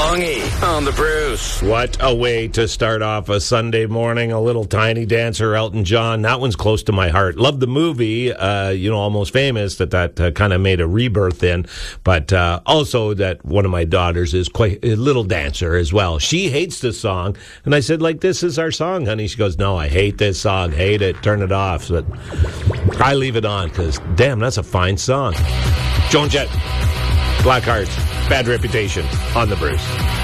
Longy on the Bruce. What a way to start off a Sunday morning. A little Tiny Dancer, Elton John. That one's close to my heart. Love the movie, Almost Famous, that kind of made a rebirth in. But also that one of my daughters is quite a little dancer as well. She hates this song. And I said, this is our song, honey. She goes, no, I hate this song. Hate it. Turn it off. But I leave it on because, damn, that's a fine song. Joan Jett, Black Hearts, Bad Reputation on the Bruce.